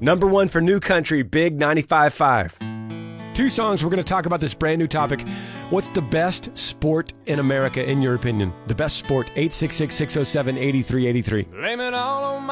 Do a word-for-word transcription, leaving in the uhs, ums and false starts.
Number one for New Country, Big ninety-five point five. Two songs, we're going to talk about this brand new topic. What's the best sport in America, in your opinion? The best sport, eight six six, six oh seven, eight three eight three. Blame it all